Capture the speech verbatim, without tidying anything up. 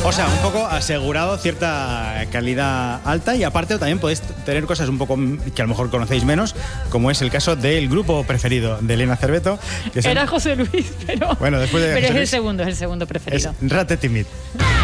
O sea, un poco asegurado cierta calidad alta, y aparte también podéis tener cosas un poco que a lo mejor conocéis menos, como es el caso del grupo preferido de Elena Cerveto. Que Era son... José Luis, pero, bueno, después de pero José es Luis, el segundo, es el segundo preferido. Es Rate Timid.